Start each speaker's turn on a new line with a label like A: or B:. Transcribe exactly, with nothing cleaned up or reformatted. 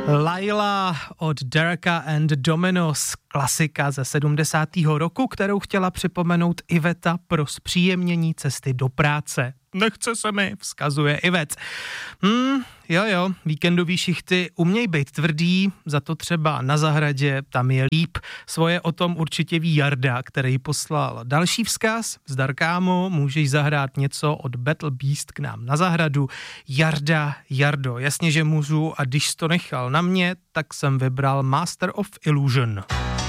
A: Laila od Dereka and Dominos, klasika ze sedmdesátého roku, kterou chtěla připomenout Iveta pro zpříjemnění cesty do práce. Nechce se mi, vzkazuje Ivet. Hmm, jo jo, víkendový šichty uměj být tvrdý, za to třeba na zahradě, tam je líp. Svoje o tom určitě ví Jarda, který poslal další vzkaz. Zdar kámo, můžeš zahrát něco od Battle Beast k nám na zahradu. Jarda, Jardo, jasně, že můžu, a když jsi to nechal na mě, tak jsem vybral Master of Illusion.